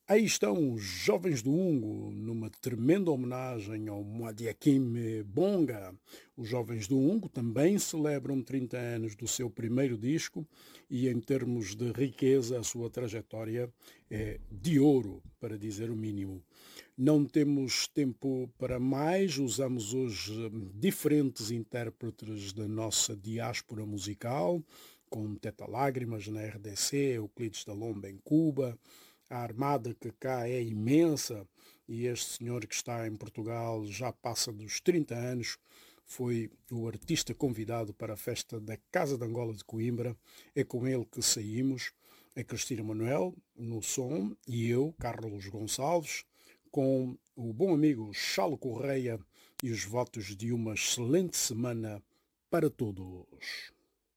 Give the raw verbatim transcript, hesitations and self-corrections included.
Aí estão os Jovens do Ungo, numa tremenda homenagem ao Mwadiakim Bonga. Os Jovens do Ungo também celebram trinta anos do seu primeiro disco e, em termos de riqueza, a sua trajetória é de ouro, para dizer o mínimo. Não temos tempo para mais, usamos hoje hum, diferentes intérpretes da nossa diáspora musical, com Teta Lágrimas na R D C, Euclides da Lomba em Cuba. A armada que cá é imensa e este senhor que está em Portugal já passa dos trinta anos, foi o artista convidado para a festa da Casa de Angola de Coimbra. É com ele que saímos, a Cristina Manuel no som e eu, Carlos Gonçalves, com o bom amigo Chalo Correia e os votos de uma excelente semana para todos.